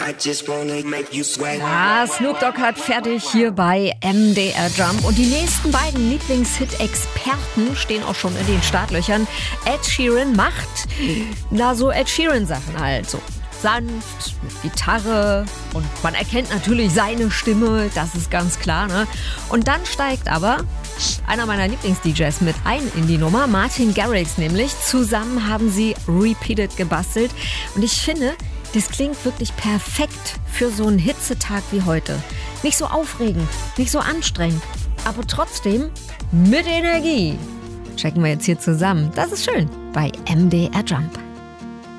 Ja, Snoop Dogg hat fertig hier bei MDR Jump. Und die nächsten beiden Lieblingshit-Experten stehen auch schon in den Startlöchern. Ed Sheeran macht, so Ed Sheeran-Sachen halt. So sanft, mit Gitarre. Und man erkennt natürlich seine Stimme, das ist ganz klar, ne? Und dann steigt aber einer meiner Lieblings-DJs mit ein in die Nummer, Martin Garrix nämlich. Zusammen haben sie Repeated gebastelt. Und ich finde, das klingt wirklich perfekt für so einen Hitzetag wie heute. Nicht so aufregend, nicht so anstrengend, aber trotzdem mit Energie. Checken wir jetzt hier zusammen. Das ist schön bei MDR Jump.